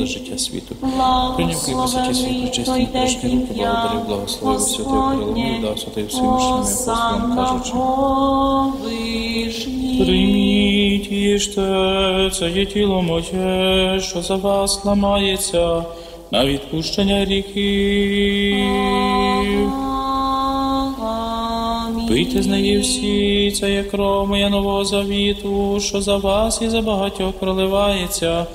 життя світу. Прийняв хліб у святі світ, честі, непорочні руки, благодарив, благословив, святий крилом, дав святий всім іншим апостолам, кажучи. Прийміть, їжте, це є тіло моє, що за вас ламається на відпущення гріхів. Пийте з неї всі, це є кров моя нового завіту, що за вас і за багатьох проливається